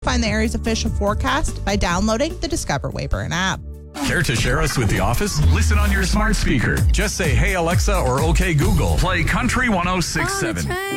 find the area's official forecast by downloading the Discover Wayburn app. Care to share us with the office? Listen on your smart speaker. Just say, "Hey Alexa," or "Okay Google." Play Country 106.7.